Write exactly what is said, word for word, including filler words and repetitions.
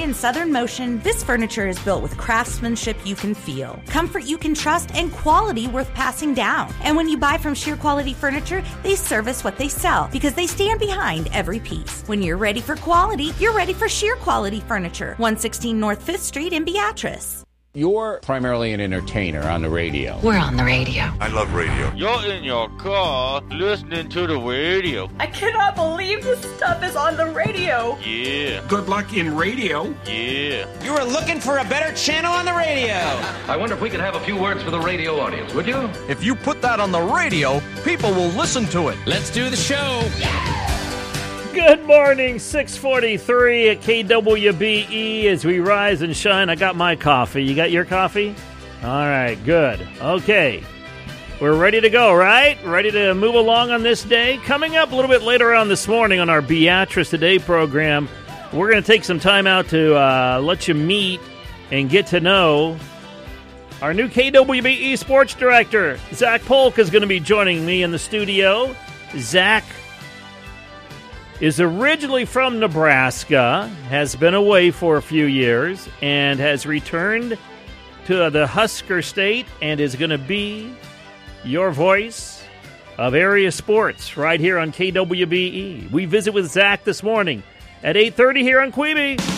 in Southern Motion, this furniture is built with craftsmanship you can feel, comfort you can trust, and quality worth passing down. And when you buy from Sheer Quality Furniture, they service what they sell because they stand behind every piece. When you're ready for quality, you're ready for Sheer Quality Furniture, one sixteen North fifth Street in Beatrice. You're primarily an entertainer on the radio. We're on the radio. I love radio. You're in your car listening to the radio. I cannot believe this stuff is on the radio. Yeah. Good luck in radio. Yeah. You were looking for a better channel on the radio. I wonder if we could have a few words for the radio audience, would you? If you put that on the radio, people will listen to it. Let's do the show. Yeah! Good morning, six forty-three at K W B E as we rise and shine. I got my coffee. You got your coffee? All right, good. Okay, we're ready to go, right? Ready to move along on this day? Coming up a little bit later on this morning on our Beatrice Today program, we're going to take some time out to uh, let you meet and get to know our new K W B E sports director. Zach Polk is going to be joining me in the studio. Zach is originally from Nebraska, has been away for a few years, and has returned to the Husker State and is going to be your voice of area sports right here on K W B E. We visit with Zach this morning at eight thirty here on Queeby.